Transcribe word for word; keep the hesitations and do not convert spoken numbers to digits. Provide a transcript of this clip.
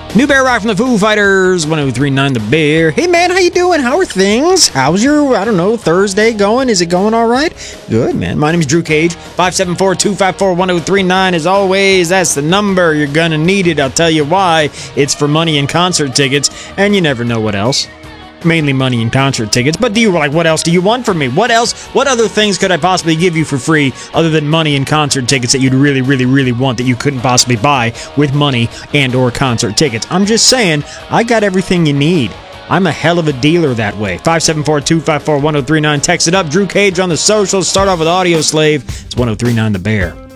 New Bear Rock from the Foo Fighters, one oh three point nine The Bear. Hey man, how you doing? How are things? How's your, I don't know, Thursday going? Is it going all right? Good, man. My name is Drew Cage. five seven four, two five four, one oh three nine. As always, that's the number. You're gonna need it. I'll tell you why. It's for money and concert tickets, and you never know what else. Mainly money and concert tickets, but do you, like, what else do you want from me? What else, what other things could I possibly give you for free other than money and concert tickets that you'd really, really, really want that you couldn't possibly buy with money and or concert tickets? I'm just saying, I got everything you need. I'm a hell of a dealer that way. five seven four, two five four, one oh three nine. Text it up. Drew Cage on the socials. Start off with Audio Slave. It's one oh three point nine The Bear.